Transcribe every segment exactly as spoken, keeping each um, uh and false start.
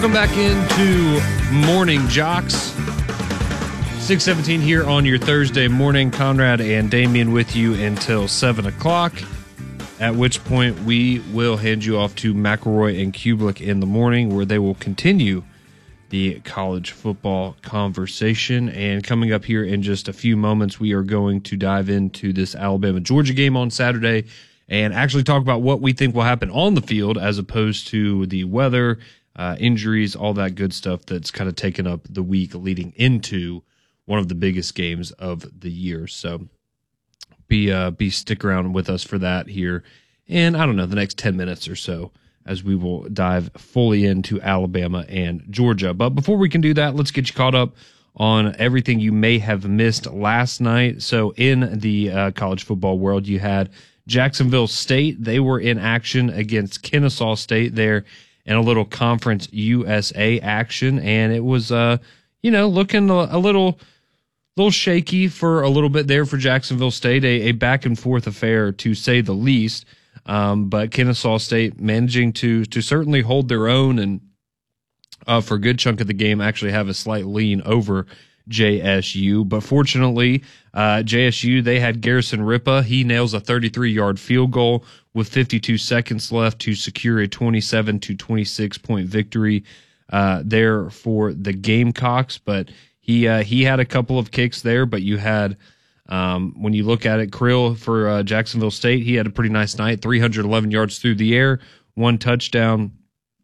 Welcome back into Morning Jocks. six seventeen here on your Thursday morning. Conrad and Damian with you until seven o'clock, at which point we will hand you off to McElroy and Kublik in the morning, where they will continue the college football conversation. And coming up here in just a few moments, we are going to dive into this Alabama-Georgia game on Saturday and actually talk about what we think will happen on the field as opposed to the weather, uh, injuries, all that good stuff that's kind of taken up the week leading into one of the biggest games of the year. So be uh, be stick around with us for that here in, I don't know, the next ten minutes or so, as we will dive fully into Alabama and Georgia. But before we can do that, let's get you caught up on everything you may have missed last night. So in the uh, college football world, you had Jacksonville State. They were in action against Kennesaw State there in a little Conference U S A action, and it was, uh, you know, looking a, a little... little shaky for a little bit there for Jacksonville State, a, a back-and-forth affair, to say the least. Um, but Kennesaw State managing to to certainly hold their own and uh, for a good chunk of the game actually have a slight lean over J S U. But fortunately, uh, J S U, they had Garrison Ripa. He nails a thirty-three-yard field goal with fifty-two seconds left to secure a twenty-seven to twenty-six point victory uh, there for the Gamecocks. But He uh, he had a couple of kicks there, but you had, um, when you look at it, Krill for uh, Jacksonville State, he had a pretty nice night, three hundred eleven yards through the air, one touchdown,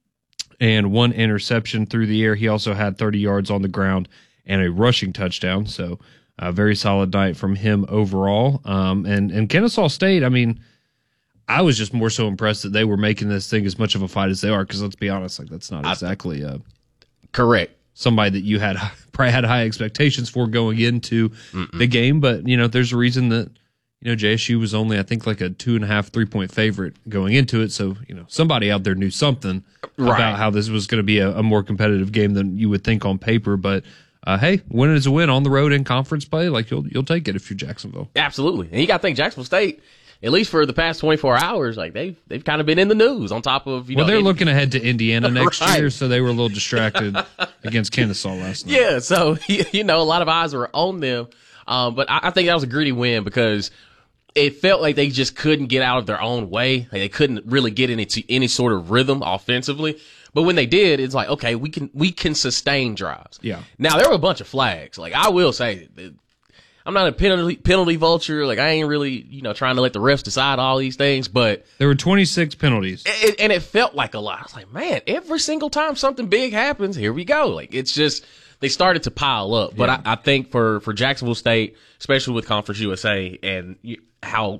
and one interception through the air. He also had thirty yards on the ground and a rushing touchdown, so a very solid night from him overall. Um, and, and Kennesaw State, I mean, I was just more so impressed that they were making this thing as much of a fight as they are, because let's be honest, like that's not exactly uh, correct. Somebody that you had probably had high expectations for going into Mm-mm. the game. But, you know, there's a reason that, you know, J S U was only, I think, like a two and a half, three point favorite going into it. So, you know, somebody out there knew something right. about how this was going to be a, a more competitive game than you would think on paper. But, uh, hey, win is a win on the road in conference play. Like, you'll you'll take it if you're Jacksonville. Absolutely. And you got to think Jacksonville State, at least for the past twenty-four hours, like they've they've kind of been in the news on top of, you well, know. Well, they're in, looking ahead to Indiana next right. year, so they were a little distracted against Kennesaw last night. Yeah, so, you know, a lot of eyes were on them. Um, but I, I think that was a gritty win because it felt like they just couldn't get out of their own way. Like they couldn't really get into any sort of rhythm offensively. But when they did, it's like, okay, we can we can sustain drives. Yeah. Now, there were a bunch of flags. Like, I will say, I'm not a penalty penalty vulture. Like, I ain't really, you know, trying to let the refs decide all these things, but there were twenty-six penalties. It, and it felt like a lot. I was like, man, every single time something big happens, here we go. Like, it's just, they started to pile up. But yeah. I, I think for, for Jacksonville State, especially with Conference U S A and you, how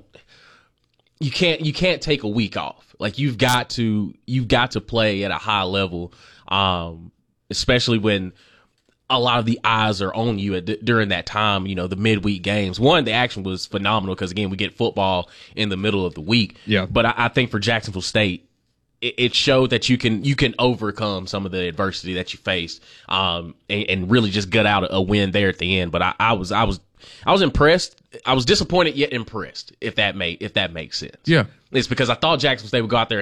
you can't, you can't take a week off. Like, you've got to, you've got to play at a high level. Um, especially when a lot of the eyes are on you at, during that time, you know, the midweek games. One, the action was phenomenal because, again, we get football in the middle of the week. Yeah. But I, I think for Jacksonville State, it, it showed that you can you can overcome some of the adversity that you faced, um, and, and really just gut out a, a win there at the end. But I, I was I was I was impressed. I was disappointed yet impressed, if that made if that makes sense. Yeah. It's because I thought Jacksonville State would go out there